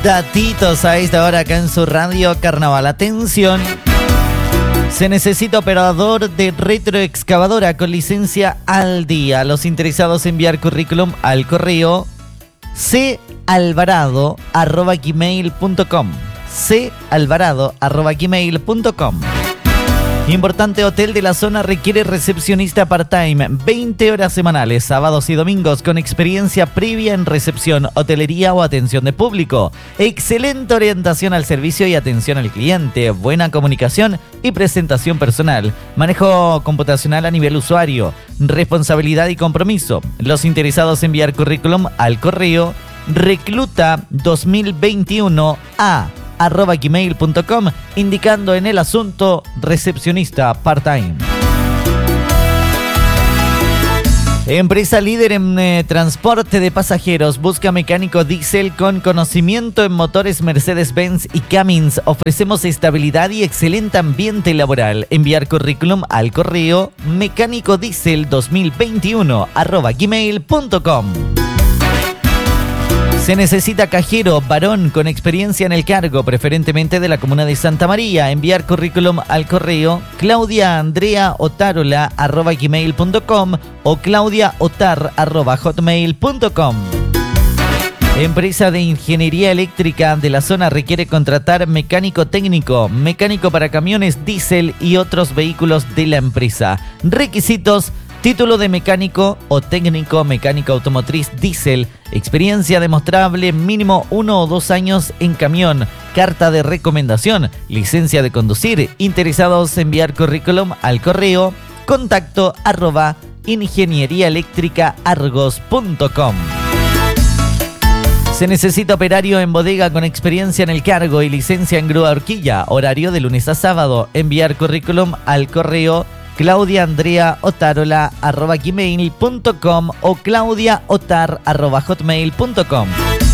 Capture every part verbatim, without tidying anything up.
datitos a esta hora acá en su radio Carnaval. Atención, se necesita operador de retroexcavadora con licencia al día. Los interesados enviar currículum al correo c alvarado arroba gmail punto com c alvarado arroba gmail punto com. Importante hotel de la zona requiere recepcionista part-time, veinte horas semanales, sábados y domingos, con experiencia previa en recepción, hotelería o atención de público. Excelente orientación al servicio y atención al cliente, buena comunicación y presentación personal, manejo computacional a nivel usuario, responsabilidad y compromiso. Los interesados enviar currículum al correo recluta dos mil veintiuno a arroba gmail punto com, indicando en el asunto recepcionista part-time. Empresa líder en eh, transporte de pasajeros busca mecánico diésel con conocimiento en motores Mercedes-Benz y Cummins. Ofrecemos estabilidad y excelente ambiente laboral. Enviar currículum al correo mecánico diésel dos mil veintiuno arroba gmail punto com. Se necesita cajero varón con experiencia en el cargo, preferentemente de la comuna de Santa María. Enviar currículum al correo claudia andrea otarola arroba gmail punto com o claudia otar arroba hotmail punto com. Empresa de ingeniería eléctrica de la zona requiere contratar mecánico técnico, mecánico para camiones diésel y otros vehículos de la empresa. Requisitos: título de mecánico o técnico mecánico automotriz diésel, experiencia demostrable mínimo uno o dos años en camión, carta de recomendación, licencia de conducir. Interesados enviar currículum al correo contacto arroba ingenieriaeléctricaargos punto com. Se necesita operario en bodega con experiencia en el cargo y licencia en grúa horquilla, horario de lunes a sábado. Enviar currículum al correo claudia andrea otarola arroba gmail punto com o claudia otar arroba hotmail punto com.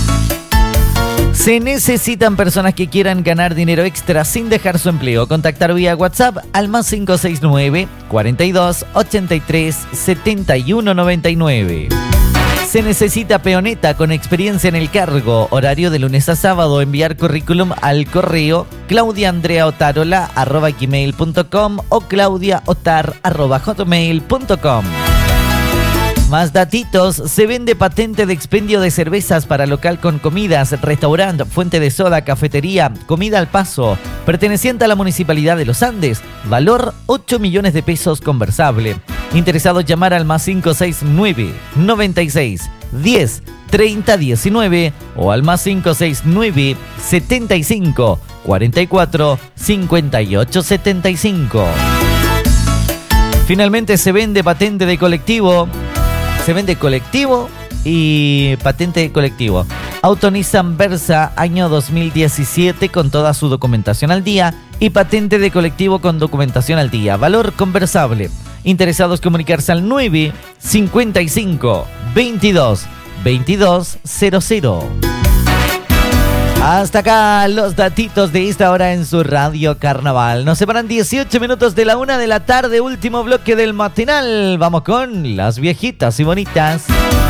Se necesitan personas que quieran ganar dinero extra sin dejar su empleo. Contactar vía WhatsApp al más cinco seis nueve, cuarenta y dos, ochenta y tres, setenta y uno noventa y nueve. Se necesita peoneta con experiencia en el cargo, horario de lunes a sábado. Enviar currículum al correo claudia andrea otarola arroba gmail punto com o claudia otar arroba hotmail punto com. Más datitos: se vende patente de expendio de cervezas para local con comidas, restaurante, fuente de soda, cafetería, comida al paso, perteneciente a la Municipalidad de Los Andes, valor ocho millones de pesos conversable. Interesados llamar al más cinco seis nueve, noventa y seis, diez, treinta, diecinueve o al más cinco seis nueve, setenta y cinco, cuarenta y cuatro, cincuenta y ocho setenta y cinco. Finalmente se vende patente de colectivo. Se vende colectivo y patente de colectivo. Auto Nissan Versa año dos mil diecisiete con toda su documentación al día y patente de colectivo con documentación al día. Valor conversable. Interesados comunicarse al nueve, cincuenta y cinco, veintidós, veintidós cero cero. Hasta acá los datitos de esta hora en su radio Carnaval. Nos separan dieciocho minutos de la una de la tarde, último bloque del matinal. Vamos con las viejitas y bonitas.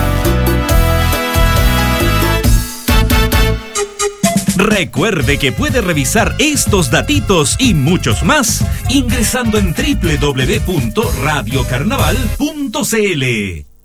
Recuerde que puede revisar estos datitos y muchos más ingresando en doble u doble u doble u punto radio carnaval punto c l.